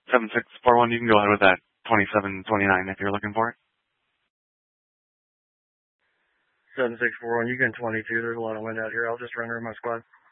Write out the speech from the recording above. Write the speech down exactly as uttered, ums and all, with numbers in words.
seven six four one, you can go ahead with that twenty-seven twenty-nine if you're looking for it. seven six four one, you can twenty-two. There's a lot of wind out here. I'll just run her in my squad.